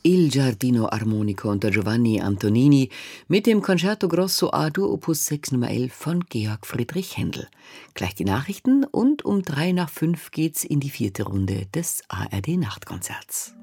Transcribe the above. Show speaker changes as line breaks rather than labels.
Il Giardino Armonico unter Giovanni Antonini mit dem Concerto Grosso A-Dur Opus 6 Nummer 11 von Georg Friedrich Händel. Gleich die Nachrichten und um 3 nach 5 geht's in die 4. Runde des ARD Nachtkonzerts.